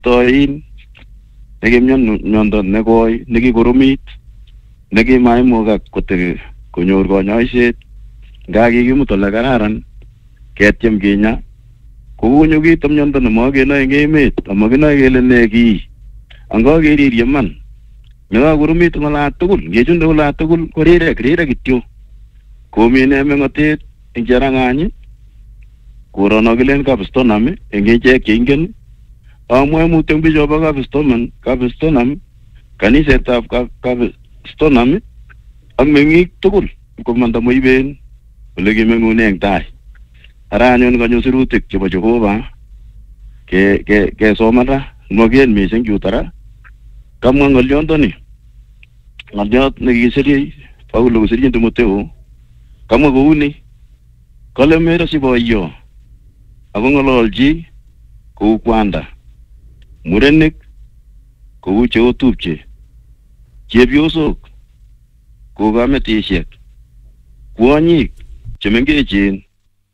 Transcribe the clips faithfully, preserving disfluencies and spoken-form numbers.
toin nekimyon myondo nekoi nekikoromit nekimaimukak kotebi konyor konyoiset nga kikimut ole kararan ketyem kinya kokunyo kito myondo nemakenoe eng emet amakinoe kele ne ki anga keririe man nekakoromit ngola tugul ngechunde ngola tugul korirek rirek kityo komine mengotet eng Cherangany korono kilen Kapistonam eng ichek cheingen amwae muteng bichobo Kapistonam Kapistonam kanisetab Kapistonam ak mengik tugul komanda moiben ole kimengune eng tai aranyon kanyo sirutik chebo Jehova ke ke ke somata mogen mising jutara kamwa ngolyondoni ngolyot nekisiri Paulo kisirin Timoteo kamwa kouni kale mero si boyo ako ngololji kou kwanda murenik kou cheotupche chepyosok kou kametisiek kwonyik chemengechen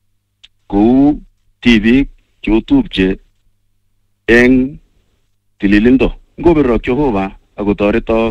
kou tibik cheotupche eng tililindo ngobirok Jehova akotoretok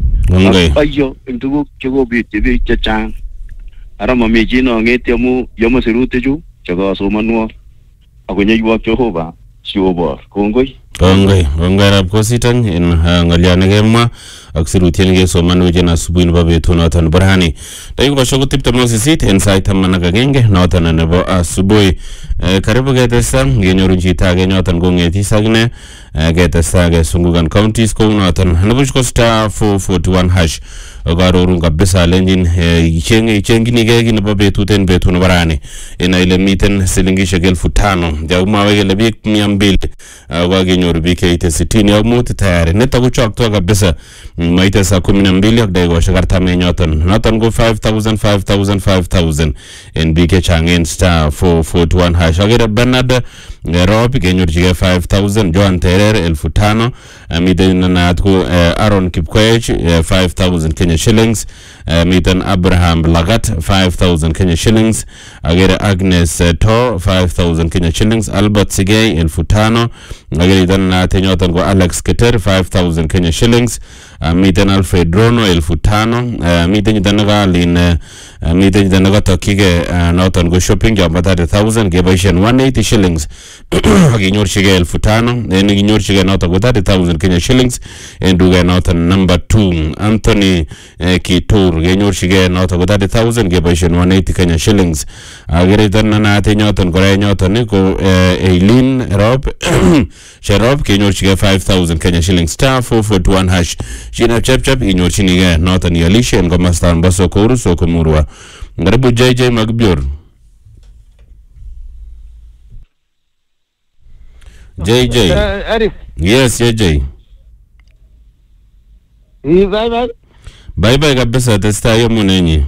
ayo eng tuguk chekobit biik chechang ara mami chi nongeti amu yomo sirutichu chekasomanwo akonyoiwok Jehova siobor kongoi kongoi kongoi rab kositang in ngolyo nekemwa ak sirutiet nekesoman wechen asubuhi nebo betunoton borhani dakika bashoko tiptem ak sisit en sait taman ak agenge noton nebo asubuhi. Karibu ketesta ngenyoru chito age noton kongetis akine ketesta kesungukan counties kou noton nebuch ko star four forty-one hash karorun kabisa lenjin ichenge ichenginige kit nebo betut en betut nebo rani ina ile miten silingishek elfu tano jaumwawe kele biik mia mbili wagenyoru biik cheite sitini ak mut tayari nito kochokto kabisa maite saa kumi na mbili ak dakikoshek artam enyoton noton ko five thousand five thousand five thousand en biik chechang en star four forty-one hash agere Bernard Rob kenyorchige five thousand Joan Terer elfu tano miten naat ko Aaron Kipkoech five thousand Kenya shillings miten Abraham Lagat five thousand Kenya shillings agere Agnes To five thousand Kenya shillings Albert Sigei elfu tano agere itan naat enyoton ko Alex Keter five thousand Kenya shillings miten Alfred Rono elfu tano miten itan nakalin miten itan nakatokige noton ko shopping jamba thirty thousand kebaishen one hundred eighty shillings akinyorchige elfu tano en kinyorchige noton ko thirty thousand Kenya shillings en duga noton number two Anthony Kitur kenyorchige noton ko thirty thousand kebaishen one hundred eighty Kenya shillings agere itan naat enyoton kora enyoton ko Eileen Rob Sherop kenyorchige five thousand Kenya shillings star four forty-one hash China chap chap inyorchinige noton yalishe en komastan baso koru soko murwa ngaribu J J Magbior J J uh, Arif yes J J bye bye bye bye kabisa testa yo munenyi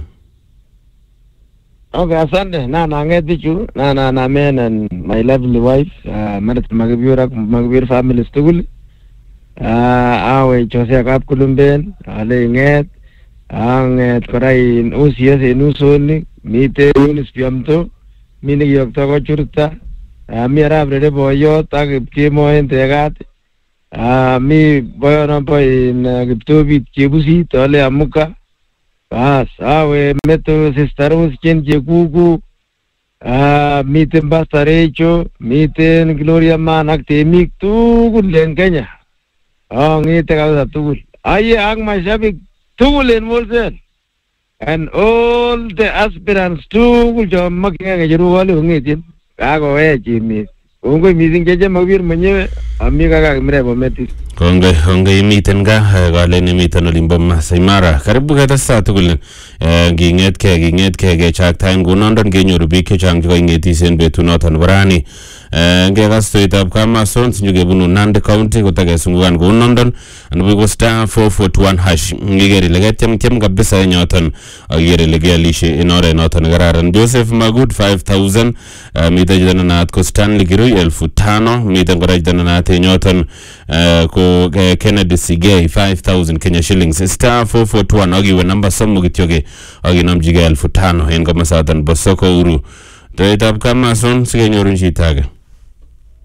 okay asante na na ngetichu na na na men and my lovely wife uh, Marat Magbior Magbior family stugul uh, awe Jose kap kulumben ale nget anget korai usias enusoni mite unis piamto mini yokto ko churta mi arab rede boyot ak kemo tegat mi boyono boy in Kiptobit Chebusit ole amuka bas awe meto sisterus chen chekuku miten Bastarecho miten Gloria Man ak temik tugul en Kenya ngite kabisa tugul aye ak mashabik tugul en Molsen and all the aspirants tugul jo makinga ngeru wale ngitin kako wechi mi ungoi missing Jeje Magbior mwenyewe amika kaka mrebo metis konge konge imiten ga galen imiten olimbo Masai Mara karibu ketesta tugul nginget ke nginget ke ke chaktain gunondon kenyoru biik chechang cheko ingetisen betunoton borani ngekas toitab Kamason sinyogebunu Nandi County kotakesungukan gunondon anabu ko star four forty-one hash ngigeri legetyem tyem kabisa enyoton agere legealishe en oret noton kararan Joseph Magud five thousand miten jidana naat ko Stanley Kirui elfu tano miten kora jidana naat enyoton ko Kennedy Sigei five thousand Kenya shillings star four forty-one agiwe number somok kityoke aginomjige elfu tano en komasatan bosoko uru toitab Kamason sikenyorun chitage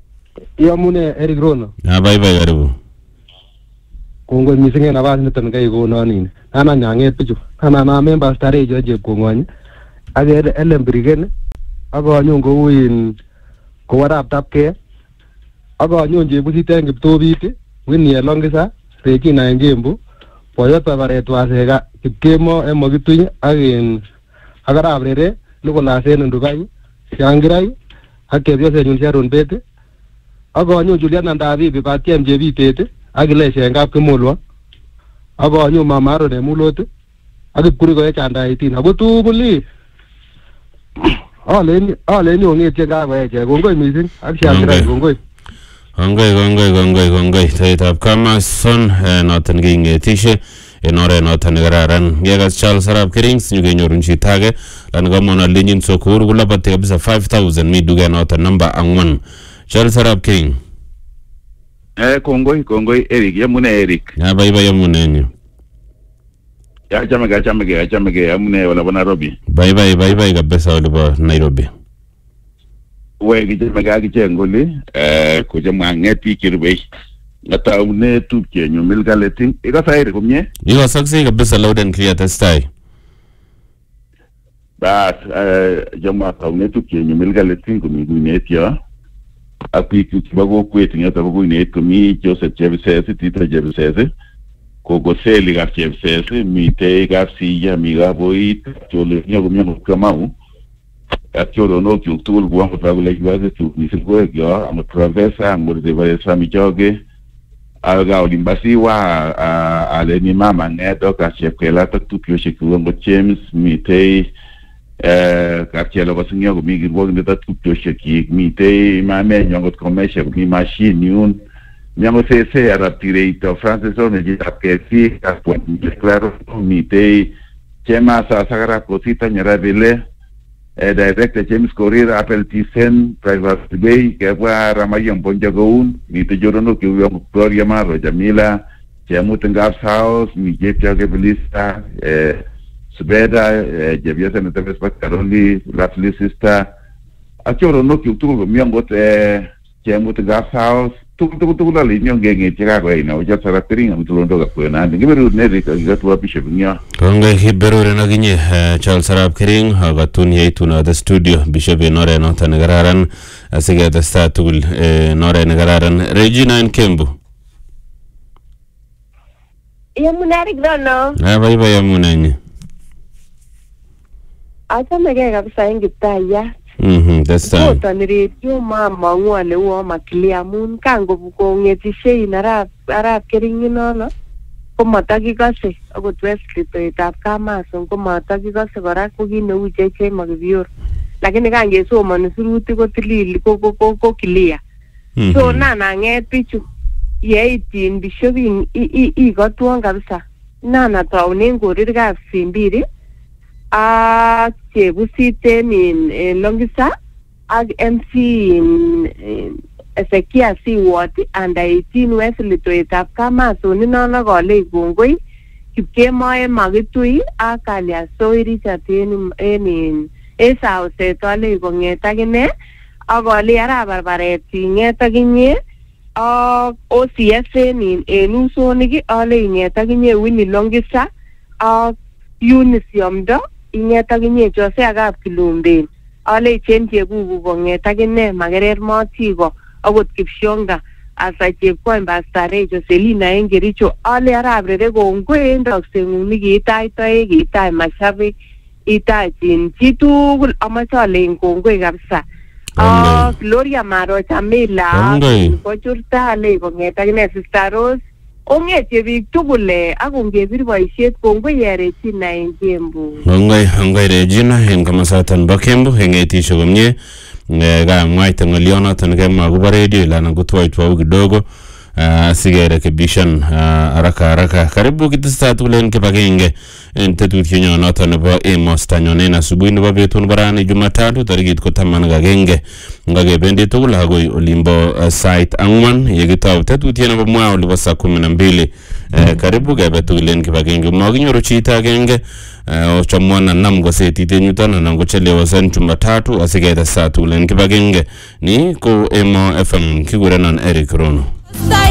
Yamune Eric Rono. Ah, bye bye karibu. Kongoi mising en nabas niton kai kononin. Ana nyanget bichu. Ana na members tare jo je kongoni. Age Ellen Brigen. Aga nyon ko win ko warap tapke. Aga nyon je busi teng kiptobit. Win ye longisa. Reki na ngembu. Poyot paparet wasega kipkemo emo gituny agin agara abrere lugo la sen ndugai. Shangirai. Hakke byo se nyun sharon bete. Aga nyon Julian Ndavi be batiem je bi pete. Agile shengap kemolwa abo nyu mamaro ne mulot agi kuri ko chanda itin abo tu buli ale ale nyu ngi chega ba je gongoi mising ak shakira gongoi gongoi gongoi gongoi gongoi taitab kama son noton gingetishe en ore noton gararan yegas Charles Arap Kerings nyu genyorun chitage lan gamona linyin sokur gulapate kabisa five thousand mi duga noton number angwan Charles Arap Kering. Eh, kongoi, kongoi, Eric, yamune Eric. Ya, bye bye, yamune nyo. Ya, chamege, chamege, chamege, yamune wala ba Nairobi. Bye bye, bye bye, kabisa wala ba Nairobi. We, gijamege, gijengoli, eh, kujama ngeti kirbe. Ngata umne tupke, nyumilga leting. Ika sa Eric, umye? Ika saksi, kabisa loud and clear testai. Bas, eh, jama ta umne tupke, nyumilga leting, kumigumeti ya. Api kibago kwetu ngata bago ine komi Joseph Jebsese tita Jebsese kogo seli ga Jebsese mi te ga siya mi ga boit chole nyago nyago kamau atoro no ki utul gwa ko bago le gwa tu ni siko ya am traversa am de va sa mi joge aga olimbasi wa ale ni mama ne do ka chepkela ta tu pio shiku ngo James mi te eh cartier ko sinyo ko mi girbo nda tu to sheki mi te ma me nyongo commercial mi machine yun nyongo se se ara tirito francais on di tapke fi ka point claro mi te chema sa sagara cosita nyara bele eh direct James Corrier Apple Tisen private bay que va ramayon ponjagoun mi te jorono que yo Gloria Maro Jamila chemu tengas house mi jepja ke belista eh Subeda, Javier ne temes pa Caroli, Latli sister. Achoro no ki tu miongo te chemu te gas house. Tu tu tu la linyo ngenge chira ko ina o jatsa rapering am tulondo ga pena. Ngiberu ne ri ka gatu api shebunya. Konga hiberu na ginye Charles Arap Kering ga tun ye tuna the studio bishop nore no tan gararan asige the statul nore ne gararan Regina en Kembu. Yamunari grono. Ah bye bye yamunani. Acha mege kabisa ingitaya. Mhm, that's time. Kota ni radio mama ngwale wo maklia mun kango buko ngetishe inara Arap Kering inono. Ko mataki kase ago Wesley to tap kama son ko mataki kase kora ko gine ucheche magbior. Lakini kange so man suruti ko tilili ko ko ko ko clear. So nana nget pichu ye tin bishobin i i i gotwon kabisa. Nana taune ngorir ga simbiri. A chebusite min longisa ag M C in Ezekia si wati anda eighteen Wesley to etap kama so ni nana gole gongoi kipke moe magitui a kalia so iri chateni enin esa ose tole gongeta gine a gole ara barbareti ngeta ginye a O C S in enuso nigi ale ngeta ginye wini longisa a unisium do ingeta ginye jose agap kilumben ale chenje gugu gongeta gine magerer motigo agot kipshonga asa chepko ambassador Joselina Engericho ale arabrere gongwe ndoksengu nigitai toe gitai mashabi itai tin chitugul amachale ngongwe kabisa ah Gloria Maro Chamila ko churta ale gongeta gine Sister Rose ongete bik tugule akungebir boisiet kongwe yare tina Kembu ngoi ngoi Regina en kamasatan bakembu hengeti shogomye ga mwaita ngaliona tan ga magu radio lana gutwa itwa kidogo sigerekebishan haraka haraka. Karibu kitesta tulen kipagenge en tetutienyo noto nebo Amos Tanyonen asubuhi nebo betut nebo rani Jumatatu tarikit ko taman ak agenge ngakebendi tugul agoi olimbo site angwan yekitou tetutiet nebo mwa olibo saa kumi na mbili. Karibu kebe tulen kipagenge makinyoru chito agenge ochamwana nam gosetit en yuton anan kochelewasan Jumatatu asiketesa tulen kipagenge ni ko Emo F M kigurenon Eric Rono.